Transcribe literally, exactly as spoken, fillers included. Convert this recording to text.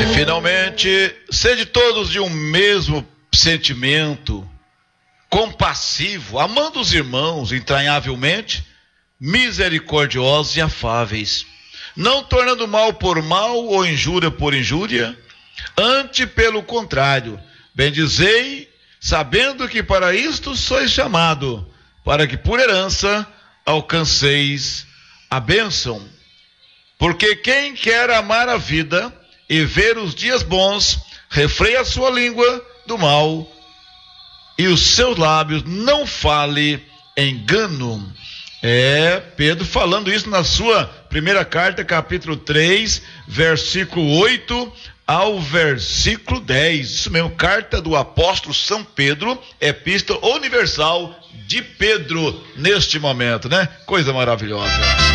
E finalmente, sede todos de um mesmo sentimento, compassivo, amando os irmãos entranhavelmente, misericordiosos e afáveis, não tornando mal por mal ou injúria por injúria, antes pelo contrário, bendizei, sabendo que para isto sois chamado, para que por herança alcanceis a bênção. Porque quem quer amar a vida e ver os dias bons, refreia a sua língua do mal e os seus lábios não fale engano. É, Pedro falando isso na sua primeira carta, capítulo três, versículo oito ao versículo dez. Isso mesmo, carta do apóstolo São Pedro, epístola universal de Pedro neste momento, né? Coisa maravilhosa.